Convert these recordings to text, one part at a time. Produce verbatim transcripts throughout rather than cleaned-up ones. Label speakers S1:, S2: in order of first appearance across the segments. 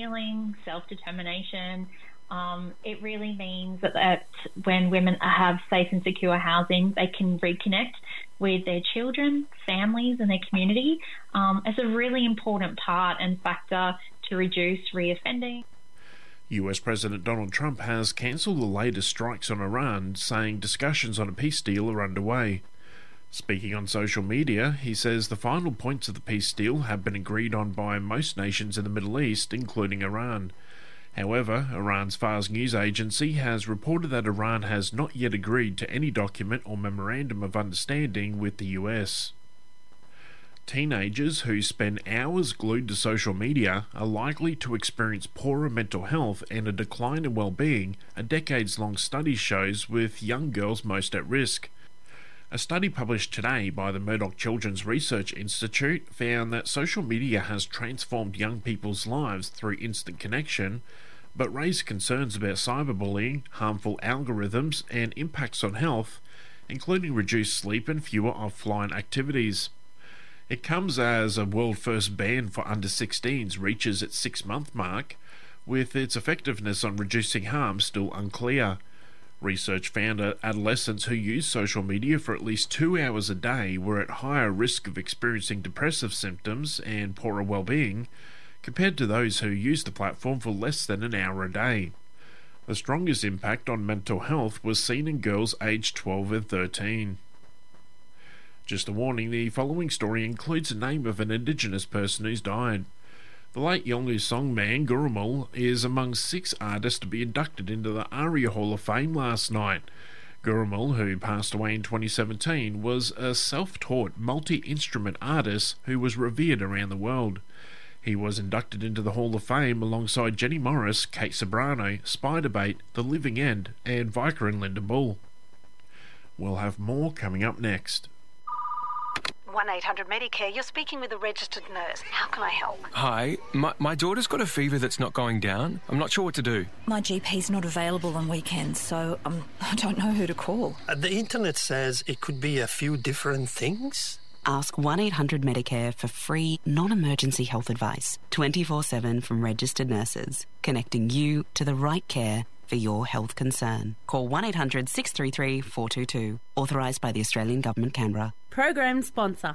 S1: healing, self-determination. Um, it really means that, that when women have safe and secure housing, they can reconnect with their children, families and their community. Um, it's a really important part and factor to reduce reoffending.
S2: U S President Donald Trump has cancelled the latest strikes on Iran, saying discussions on a peace deal are underway. Speaking on social media, he says the final points of the peace deal have been agreed on by most nations in the Middle East, including Iran. However, Iran's Fars news agency has reported that Iran has not yet agreed to any document or memorandum of understanding with the U S. Teenagers who spend hours glued to social media are likely to experience poorer mental health and a decline in well-being, a decades-long study shows, with young girls most at risk. A study published today by the Murdoch Children's Research Institute found that social media has transformed young people's lives through instant connection, but raised concerns about cyberbullying, harmful algorithms, and impacts on health, including reduced sleep and fewer offline activities. It comes as a world-first ban for under sixteens reaches its six-month mark, with its effectiveness on reducing harm still unclear. Research found that adolescents who use social media for at least two hours a day were at higher risk of experiencing depressive symptoms and poorer well-being, compared to those who use the platform for less than an hour a day. The strongest impact on mental health was seen in girls aged twelve and thirteen. Just a warning, the following story includes the name of an Indigenous person who's died. The late Yolngu songman Gurrumul is among six artists to be inducted into the ARIA Hall of Fame last night. Gurrumul, who passed away in twenty seventeen, was a self-taught multi-instrument artist who was revered around the world. He was inducted into the Hall of Fame alongside Jenny Morris, Kate Ceberano, Spiderbait, The Living End, and Vicar and Linda Bull. We'll have more coming up next.
S3: one eight hundred Medicare, you're speaking with a registered nurse. How can I help?
S4: Hi, my, my daughter's got a fever that's not going down. I'm not sure what to do.
S5: My G P's not available on weekends, so um, I don't know who to call.
S6: Uh, the internet says it could be a few different things.
S7: Ask one eight hundred Medicare for free, non-emergency health advice, twenty-four seven from registered nurses, connecting you to the right care for your health concern. Call one eight hundred six three three four two two. Authorised by the Australian Government, Canberra.
S8: Program sponsor.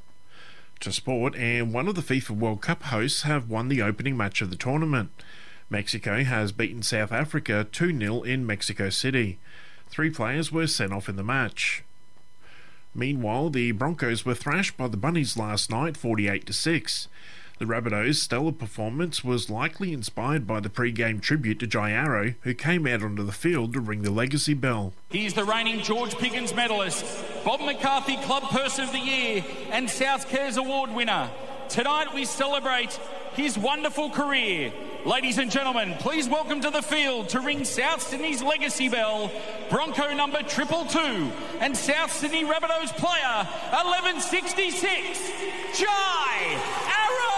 S2: To sport, and one of the FIFA World Cup hosts have won the opening match of the tournament. Mexico has beaten South Africa two nil in Mexico City. Three players were sent off in the match. Meanwhile, the Broncos were thrashed by the Bunnies last night, forty-eight to six. The Rabbitohs' stellar performance was likely inspired by the pre-game tribute to Jai Arrow, who came out onto the field to ring the legacy bell.
S9: He's the reigning George Piggins medalist, Bob McCarthy Club Person of the Year and South Cares Award winner. Tonight we celebrate his wonderful career. Ladies and gentlemen, please welcome to the field to ring South Sydney's legacy bell, Bronco number triple two and South Sydney Rabbitohs player eleven sixty-six, Jai Arrow!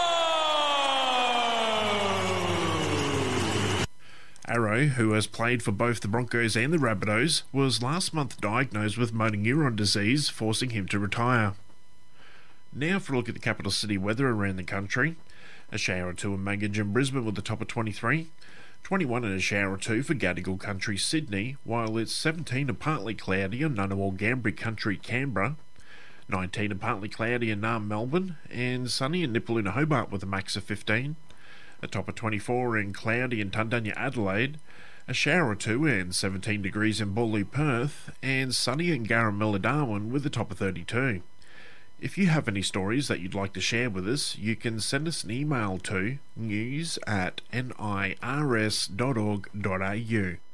S2: Arrow, who has played for both the Broncos and the Rabbitohs, was last month diagnosed with motor neuron disease, forcing him to retire. Now for a look at the capital city weather around the country. A shower or two in Magidge and Brisbane with a top of twenty-three. twenty-one and a shower or two for Gadigal Country, Sydney, while it's seventeen and partly cloudy in Ngunnawal Gambri Country, Canberra. nineteen and partly cloudy in Naarm, Melbourne, and sunny in Nipaluna, Hobart with a max of fifteen. A top of twenty-four and cloudy in Tundunya, Adelaide. A shower or two and seventeen degrees in Boorloo, Perth, and sunny in Garamilla, Darwin with a top of thirty-two. If you have any stories that you'd like to share with us, you can send us an email to news at nirs dot org dot au.